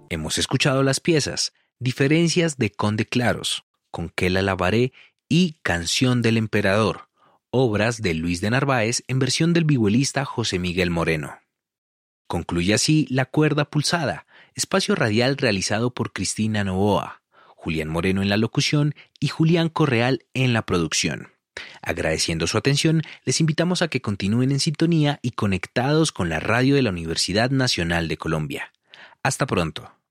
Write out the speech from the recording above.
Hemos escuchado las piezas Diferencias de Conde Claros, Con qué la lavaré y Canción del Emperador, obras de Luis de Narváez en versión del vihuelista José Miguel Moreno. Concluye así La Cuerda Pulsada, espacio radial realizado por Cristina Novoa, Julián Moreno en la locución y Julián Correal en la producción. Agradeciendo su atención, les invitamos a que continúen en sintonía y conectados con la radio de la Universidad Nacional de Colombia. Hasta pronto.